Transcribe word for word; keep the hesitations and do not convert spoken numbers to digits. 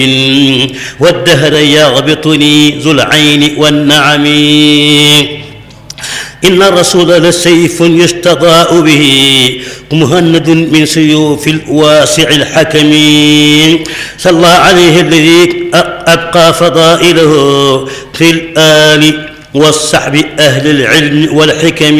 والدهر يغبطني ذو العين والنعم. إن الرسول لسيف يستضاء به مهند من سيوف الواسع الحكم. صلى عليه الذي أبقى فضائله في الآل والصحب أهل العلم والحكم.